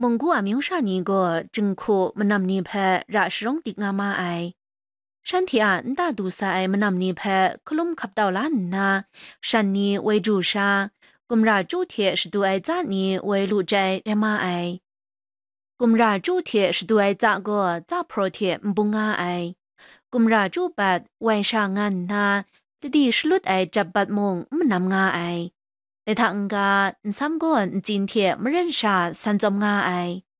蒙古阿明啥尼个政府么那么尼派ราชรองติกงามาไอฉันที่อ่านตาดูสายมันนำนี้แพ้คลุมขับดาวล้านนาฉันนี้ไว้จูชากุมราจูเทียสดูไอจานี้ไว้รู้ใจเรมาไอกุมราจูเทียสดูไอจาก็จากโปรเทียมบุงาไอกุมราจูบัดไว้ชางานนาดีสลุดไอจับบัดมงมันนำงาไอแต่ทางกาซ้ำก่อนจีนเทียมเรนชาสันจอมงาไอ